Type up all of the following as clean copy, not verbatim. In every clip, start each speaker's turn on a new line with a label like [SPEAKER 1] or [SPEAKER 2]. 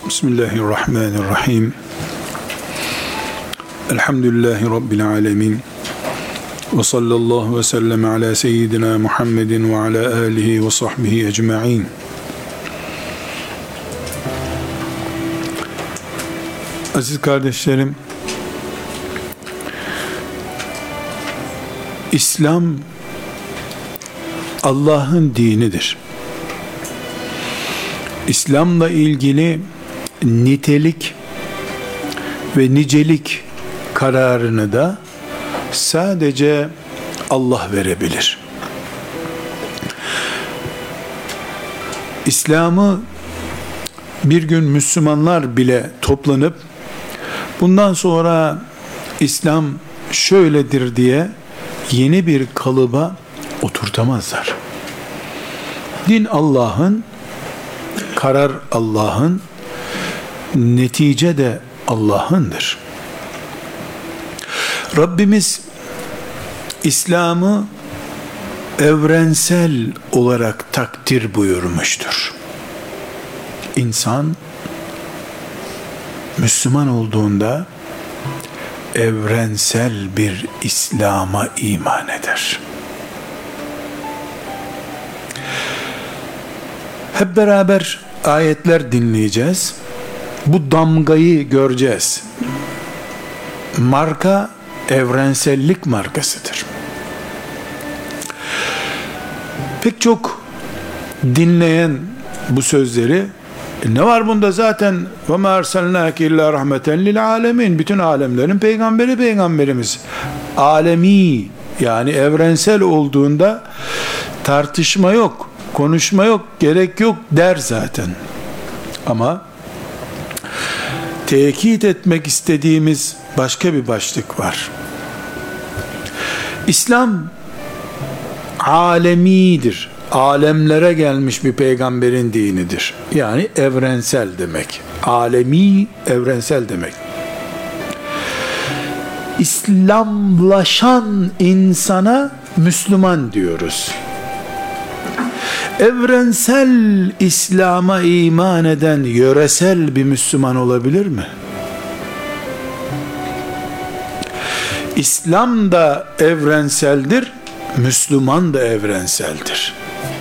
[SPEAKER 1] Bismillahirrahmanirrahim. Elhamdülillahi Rabbil alemin. Ve sallallahu ve sellem ala seyyidina Muhammedin ve ala alihi ve sahbihi ecma'in. Aziz kardeşlerim, İslam Allah'ın dinidir. İslam'la ilgili nitelik ve nicelik kararını da sadece Allah verebilir. İslam'ı bir gün Müslümanlar bile toplanıp bundan sonra İslam şöyledir diye yeni bir kalıba oturtamazlar. Din Allah'ın, karar Allah'ın, netice de Allah'ındır. Rabbimiz İslam'ı evrensel olarak takdir buyurmuştur. İnsan Müslüman olduğunda evrensel bir İslam'a iman eder. Hep beraber ayetler dinleyeceğiz. Bu damgayı göreceğiz. Marka evrensellik markasıdır. Pek çok dinleyen bu sözleri ne var bunda zaten ve ma erselnâke illâ rahmeten lil âlemin, bütün alemlerin peygamberi peygamberimiz. Alemi yani evrensel olduğunda tartışma yok, konuşma yok, gerek yok der zaten. Ama tekit etmek istediğimiz başka bir başlık var. İslam alemidir. Alemlere gelmiş bir peygamberin dinidir. Yani evrensel demek. Alemi, evrensel demek. İslamlaşan insana Müslüman diyoruz. Evrensel İslam'a iman eden yöresel bir Müslüman olabilir mi? İslam da evrenseldir, Müslüman da evrenseldir.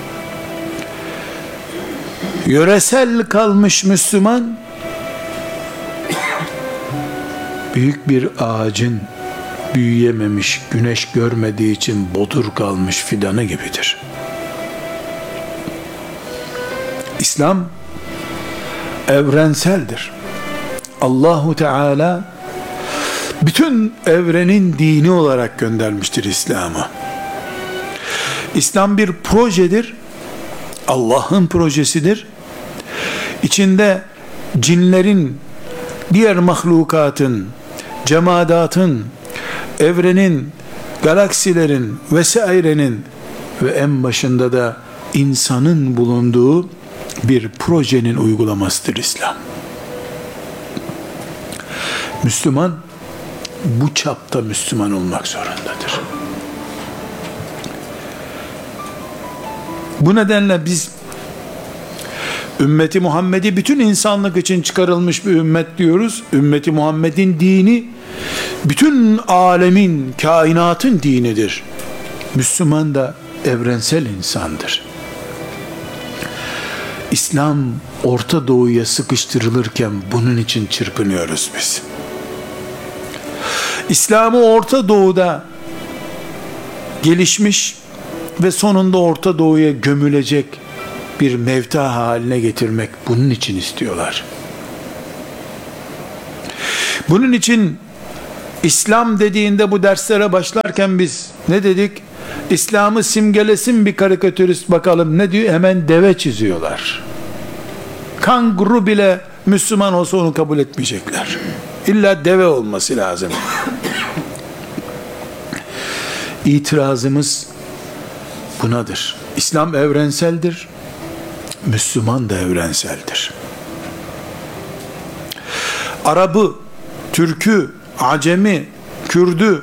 [SPEAKER 1] Yöresel kalmış Müslüman, büyük bir ağacın büyüyememiş, güneş görmediği için bodur kalmış fidanı gibidir. İslam evrenseldir. Allahu Teala bütün evrenin dini olarak göndermiştir İslam'ı. İslam bir projedir. Allah'ın projesidir. İçinde cinlerin, diğer mahlukatın, cemadatın, evrenin, galaksilerin vesairenin ve en başında da insanın bulunduğu bir projenin uygulamasıdır İslam. Müslüman bu çapta Müslüman olmak zorundadır. Bu nedenle biz ümmeti Muhammed'i bütün insanlık için çıkarılmış bir ümmet diyoruz. Ümmeti Muhammed'in dini bütün alemin, kainatın dinidir. Müslüman da evrensel insandır. İslam Orta Doğu'ya sıkıştırılırken bunun için çırpınıyoruz biz. İslam'ı Orta Doğu'da gelişmiş ve sonunda Orta Doğu'ya gömülecek bir mevta haline getirmek, bunun için istiyorlar. Bunun için İslam dediğinde bu derslere başlarken biz ne dedik? İslam'ı simgelesin bir karikatürist bakalım ne diyor? Hemen deve çiziyorlar. Kanguru bile Müslüman olsa onu kabul etmeyecekler. İlla deve olması lazım. İtirazımız bunadır. İslam evrenseldir. Müslüman da evrenseldir. Arabı, Türk'ü, Acemi, Kürd'ü,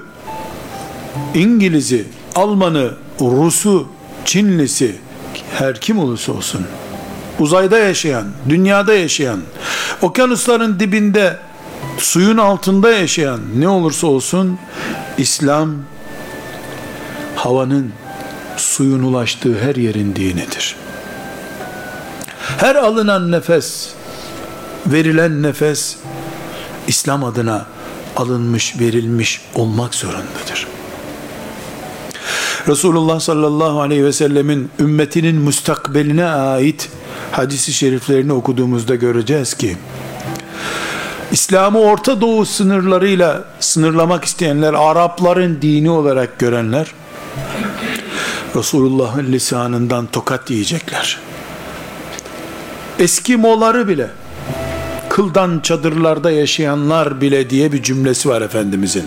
[SPEAKER 1] İngiliz'i, Alman'ı, Rus'u, Çinlisi, her kim olursa olsun uzayda yaşayan, dünyada yaşayan, okyanusların dibinde, suyun altında yaşayan ne olursa olsun, İslam havanın, suyun ulaştığı her yerin dinidir. Her alınan nefes, verilen nefes İslam adına alınmış, verilmiş olmak zorundadır. Resulullah sallallahu aleyhi ve sellemin ümmetinin müstakbeline ait hadis-i şeriflerini okuduğumuzda göreceğiz ki, İslam'ı Orta Doğu sınırlarıyla sınırlamak isteyenler, Arapların dini olarak görenler, Resulullah'ın lisanından tokat yiyecekler. Eskimoları bile, kıldan çadırlarda yaşayanlar bile diye bir cümlesi var Efendimizin.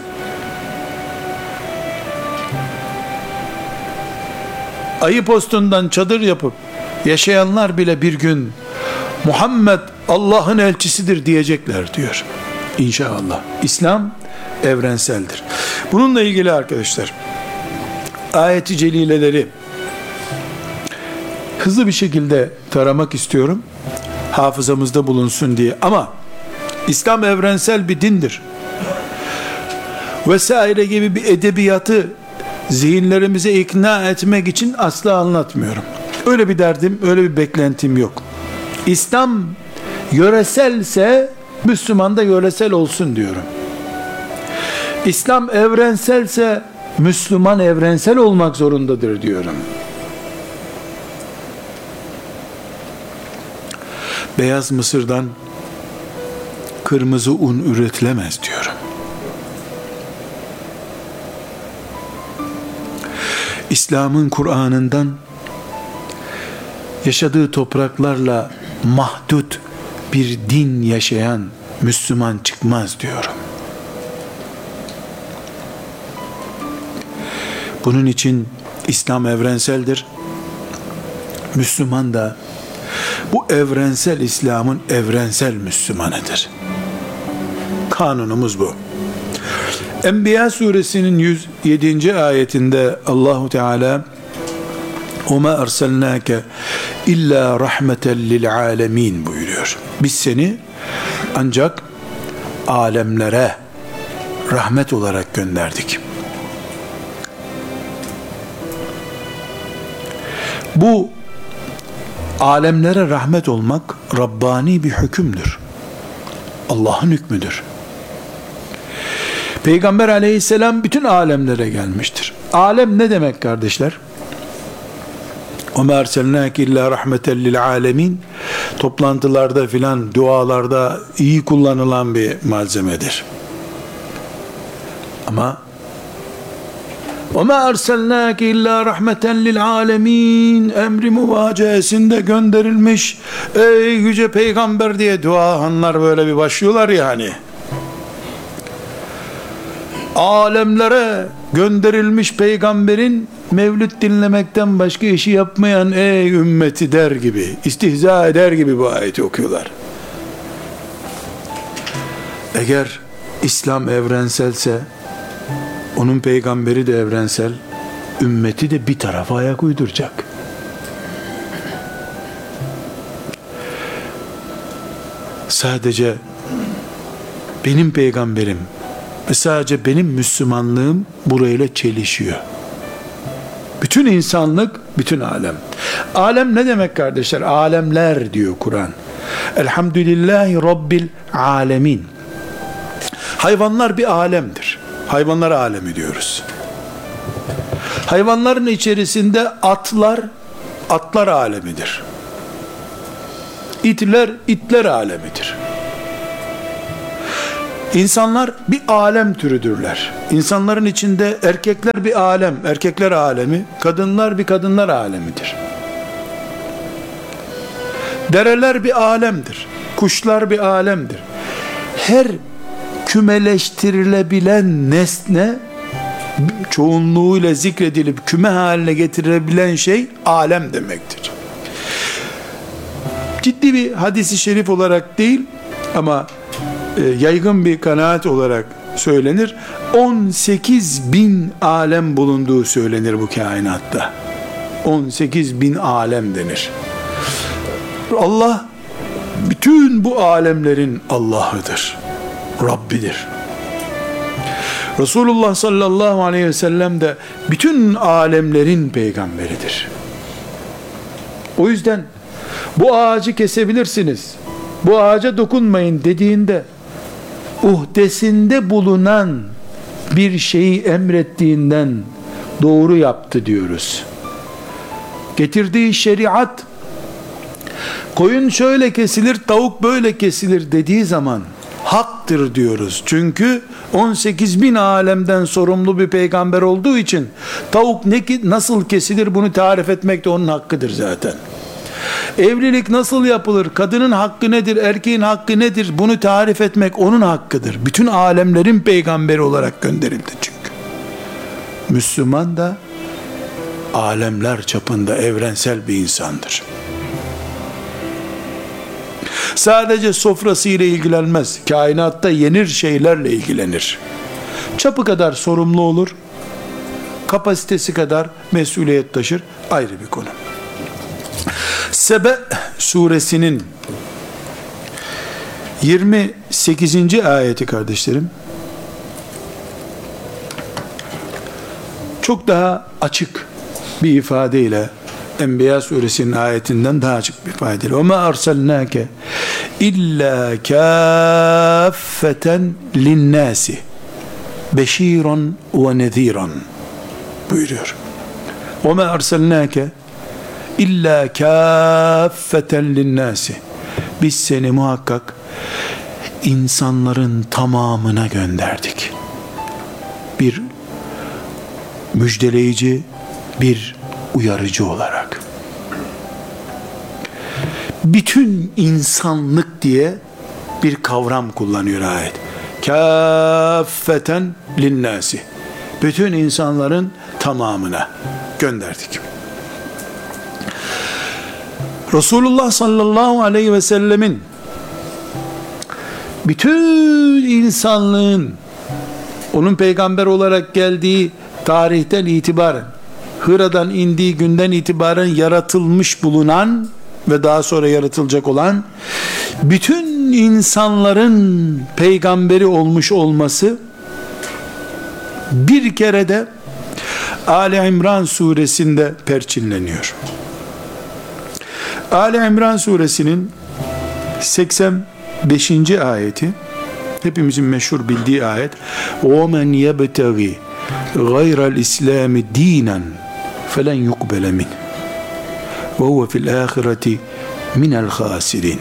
[SPEAKER 1] Ayı postundan çadır yapıp yaşayanlar bile bir gün Muhammed Allah'ın elçisidir diyecekler diyor. İnşallah. İslam evrenseldir. Bununla ilgili arkadaşlar, ayet-i celileleri hızlı bir şekilde taramak istiyorum, hafızamızda bulunsun diye. Ama İslam evrensel bir dindir vesaire gibi bir edebiyatı zihinlerimize ikna etmek için asla anlatmıyorum. Öyle bir derdim, öyle bir beklentim yok. İslam yöreselse Müslüman da yöresel olsun diyorum. İslam evrenselse Müslüman evrensel olmak zorundadır diyorum. Beyaz mısırdan kırmızı un üretilemez diyorum. İslam'ın Kur'an'ından yaşadığı topraklarla mahdut bir din yaşayan Müslüman çıkmaz diyorum. Bunun için İslam evrenseldir. Müslüman da bu evrensel İslam'ın evrensel Müslümanıdır. Kanunumuz bu. Enbiya suresinin 107. ayetinde Allahu Teala "Oma erselnake illa rahmeten lil alemin" buyuruyor. Biz seni ancak alemlere rahmet olarak gönderdik. Bu alemlere rahmet olmak Rabbani bir hükümdür. Allah'ın hükmüdür. Peygamber aleyhisselam bütün alemlere gelmiştir. Alem ne demek kardeşler? وَمَا اَرْسَلْنَاكِ اِلَّا رَحْمَةً لِلْعَالَمِينَ toplantılarda filan, dualarda iyi kullanılan bir malzemedir. Ama وَمَا اَرْسَلْنَاكِ اِلَّا رَحْمَةً لِلْعَالَمِينَ emri muvacehesinde gönderilmiş ey yüce peygamber diye duahanlar böyle bir başlıyorlar ya hani. Alemlere gönderilmiş peygamberin mevlüt dinlemekten başka işi yapmayan ey ümmeti der gibi, istihza eder gibi bu ayeti okuyorlar. Eğer İslam evrenselse, onun peygamberi de evrensel, ümmeti de bir tarafa ayak uyduracak. Sadece benim peygamberim ve sadece benim Müslümanlığım burayla çelişiyor. Bütün insanlık, bütün alem. Alem ne demek kardeşler? Alemler diyor Kur'an. Elhamdülillahi Rabbil alemin. Hayvanlar bir alemdir. Hayvanlar alemi diyoruz. Hayvanların içerisinde atlar alemidir. İtler alemidir. İnsanlar bir alem türüdürler. İnsanların içinde erkekler bir alem, erkekler alemi, kadınlar bir kadınlar alemidir. Dereler bir alemdir. Kuşlar bir alemdir. Her kümeleştirilebilen nesne, çoğunluğuyla zikredilip küme haline getirilebilen şey alem demektir. Ciddi bir hadis-i şerif olarak değil ama yaygın bir kanaat olarak söylenir. 18 bin alem bulunduğu söylenir bu kainatta. 18 bin alem denir. Allah bütün bu alemlerin Allah'ıdır, Rabbidir. Resulullah sallallahu aleyhi ve sellem de bütün alemlerin peygamberidir. O yüzden bu ağacı kesebilirsiniz, bu ağaca dokunmayın dediğinde uhdesinde bulunan bir şeyi emrettiğinden doğru yaptı diyoruz. Getirdiği şeriat, koyun şöyle kesilir, tavuk böyle kesilir dediği zaman haktır diyoruz. Çünkü 18 bin alemden sorumlu bir peygamber olduğu için tavuk nasıl kesilir bunu tarif etmek de onun hakkıdır zaten. Evlilik nasıl yapılır, kadının hakkı nedir, erkeğin hakkı nedir bunu tarif etmek onun hakkıdır. Bütün alemlerin peygamberi olarak gönderildi çünkü. Müslüman da alemler çapında evrensel bir insandır. Sadece sofrasıyla ilgilenmez. Kainatta yenir şeylerle ilgilenir. Çapı kadar sorumlu olur. Kapasitesi kadar mesuliyet taşır. Ayrı bir konu. Sebe suresinin 28. ayeti kardeşlerim, çok daha açık bir ifadeyle, Enbiya suresinin ayetinden daha açık bir ifadeyle, وَمَا أَرْسَلْنَاكَ إِلَّا كَافَّةً لِلنَّاسِ بَشِيرًا وَنَذِيرًا buyuruyor. وَمَا أَرْسَلْنَاكَ İlla kâffeten linnâsi. Biz seni muhakkak insanların tamamına gönderdik. Bir müjdeleyici, bir uyarıcı olarak. Bütün insanlık diye bir kavram kullanıyor ayet. Kâffeten linnâsi. Bütün insanların tamamına gönderdik. Resulullah sallallahu aleyhi ve sellemin bütün insanlığın onun peygamber olarak geldiği tarihten itibaren, Hıra'dan indiği günden itibaren yaratılmış bulunan ve daha sonra yaratılacak olan bütün insanların peygamberi olmuş olması bir kere de Ali İmran suresinde perçinleniyor. Ali İmran suresinin 85. ayeti, hepimizin meşhur bildiği ayet. وَمَنْ يَبْتَغِ غَيْرَ الْإِسْلَامِ دِينًا فَلَنْ يُقْبَلَ مِنْهِ وَهُوَ فِي الْآخِرَةِ مِنَ الْخَاسِرِينَ.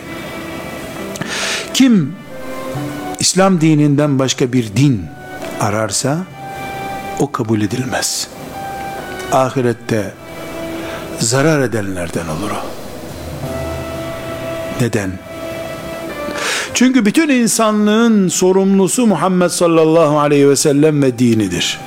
[SPEAKER 1] Kim İslam dininden başka bir din ararsa o kabul edilmez. Ahirette zarar edenlerden olur o. Neden? Çünkü bütün insanlığın sorumlusu Muhammed sallallahu aleyhi ve sellem ve dinidir.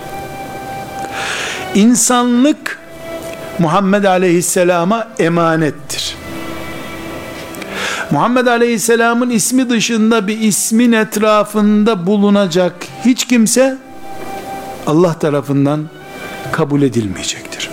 [SPEAKER 1] İnsanlık Muhammed aleyhisselama emanettir. Muhammed aleyhisselamın ismi dışında bir ismin etrafında bulunacak hiç kimse Allah tarafından kabul edilmeyecektir.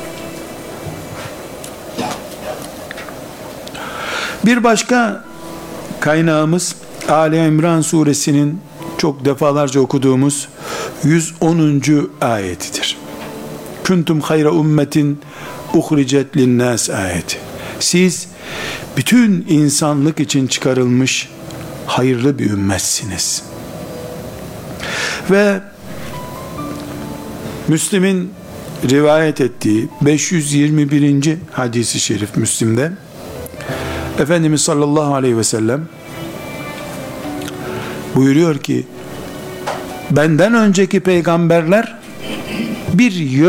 [SPEAKER 1] Bir başka kaynağımız Ali İmran suresinin çok defalarca okuduğumuz 110. ayetidir. Kuntum hayra ummetin uhricet linnâs ayeti. Siz bütün insanlık için çıkarılmış hayırlı bir ümmetsiniz. Ve Müslim'in rivayet ettiği 521. hadisi şerif Müslim'de Efendimiz sallallahu aleyhi ve sellem buyuruyor ki benden önceki peygamberler bir